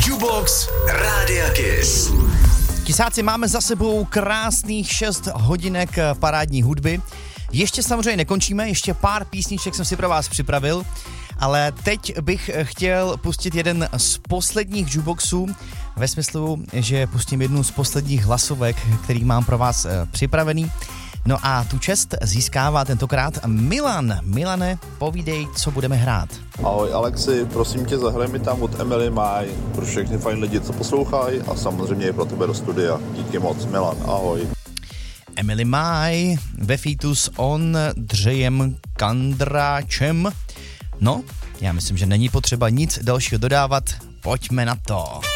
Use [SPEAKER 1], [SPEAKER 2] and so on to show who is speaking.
[SPEAKER 1] Jubox Rádia Kiss.
[SPEAKER 2] Kisáci, máme za sebou krásných 6 hodinek parádní hudby. Ještě samozřejmě nekončíme, ještě pár písniček jsem si pro vás připravil, ale teď bych chtěl pustit jeden z posledních jukeboxů, ve smyslu, že pustím jednu z posledních hlasovek, který mám pro vás připravený. No a tu čest získává tentokrát Milan. Milane, povídej, co budeme hrát.
[SPEAKER 3] Ahoj Alexi, prosím tě, zahraj mi tam od Emily May pro všechny fajn lidi, co poslouchají, a samozřejmě i pro tebe do studia. Díky moc, Milan, ahoj.
[SPEAKER 2] Emily May ve featu s Ondřejem Kandráčem. No, já myslím, že není potřeba nic dalšího dodávat. Pojďme na to.